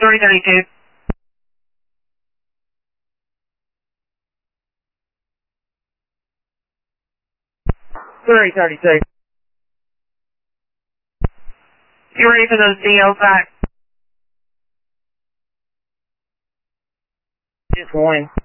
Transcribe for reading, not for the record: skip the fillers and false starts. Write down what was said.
332. 332. You ready for those DL facts? Just one.